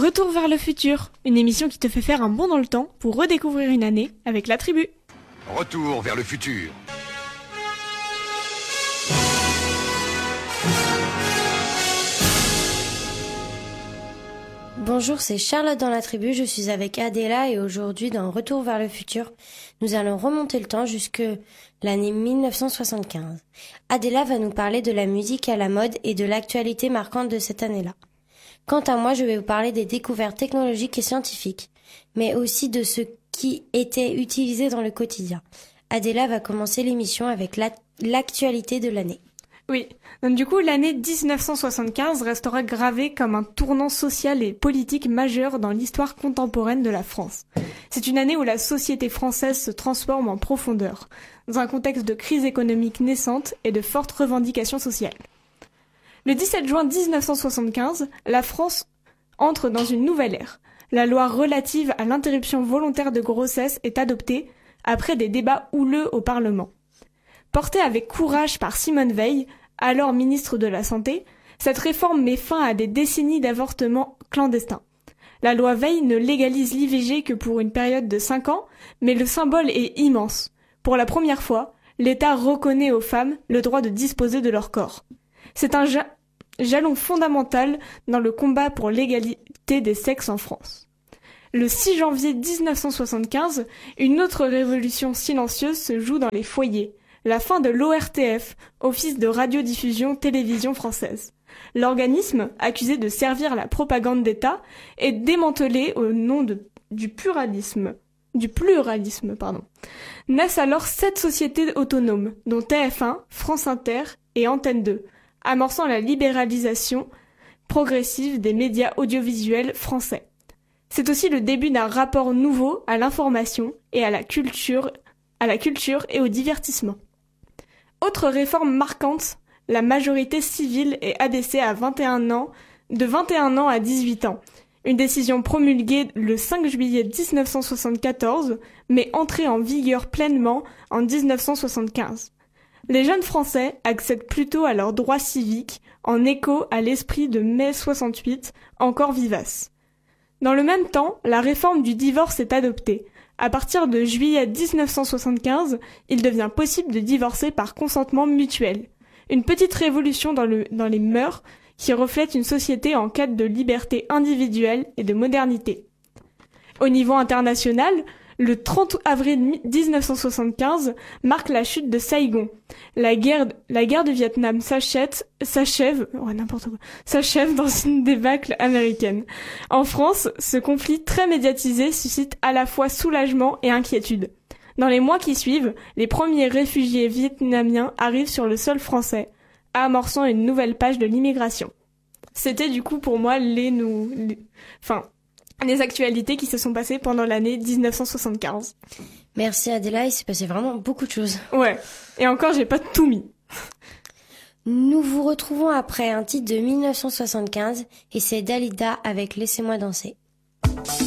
Retour vers le futur, une émission qui te fait faire un bond dans le temps pour redécouvrir une année avec la tribu. Retour vers le futur. Bonjour, c'est Charlotte dans la tribu, je suis avec Adela et aujourd'hui dans Retour vers le futur, nous allons remonter le temps jusque l'année 1975. Adela va nous parler de la musique à la mode et de l'actualité marquante de cette année-là. Quant à moi, je vais vous parler des découvertes technologiques et scientifiques, mais aussi de ce qui était utilisé dans le quotidien. Adela va commencer l'émission avec l'actualité de l'année. Oui, donc du coup l'année 1975 restera gravée comme un tournant social et politique majeur dans l'histoire contemporaine de la France. C'est une année où la société française se transforme en profondeur, dans un contexte de crise économique naissante et de fortes revendications sociales. Le 17 juin 1975, la France entre dans une nouvelle ère. La loi relative à l'interruption volontaire de grossesse est adoptée après des débats houleux au Parlement. Portée avec courage par Simone Veil, alors ministre de la Santé, cette réforme met fin à des décennies d'avortements clandestins. La loi Veil ne légalise l'IVG que pour une période de 5 ans, mais le symbole est immense. Pour la première fois, l'État reconnaît aux femmes le droit de disposer de leur corps. C'est un jalon fondamental dans le combat pour l'égalité des sexes en France. Le 6 janvier 1975, une autre révolution silencieuse se joue dans les foyers. La fin de l'ORTF, Office de radiodiffusion télévision française. L'organisme, accusé de servir la propagande d'État, est démantelé au nom du pluralisme. Naissent alors 7 sociétés autonomes, dont TF1, France Inter et Antenne 2, amorçant la libéralisation progressive des médias audiovisuels français. C'est aussi le début d'un rapport nouveau à l'information et à la culture et au divertissement. Autre réforme marquante, la majorité civile est abaissée à 21 ans, de 21 ans à 18 ans. Une décision promulguée le 5 juillet 1974, mais entrée en vigueur pleinement en 1975. Les jeunes Français accèdent plutôt à leurs droits civiques, en écho à l'esprit de mai 68, encore vivace. Dans le même temps, la réforme du divorce est adoptée. À partir de juillet 1975, il devient possible de divorcer par consentement mutuel. Une petite révolution dans les mœurs qui reflète une société en quête de liberté individuelle et de modernité. Au niveau international, le 30 avril 1975 marque la chute de Saigon. La guerre du Vietnam s'achève dans une débâcle américaine. En France, ce conflit très médiatisé suscite à la fois soulagement et inquiétude. Dans les mois qui suivent, les premiers réfugiés vietnamiens arrivent sur le sol français, amorçant une nouvelle page de l'immigration. C'était du coup pour moi les actualités qui se sont passées pendant l'année 1975. Merci Adela, il s'est passé vraiment beaucoup de choses. Ouais, et encore j'ai pas tout mis. Nous vous retrouvons après un titre de 1975 et c'est Dalida avec Laissez-moi danser.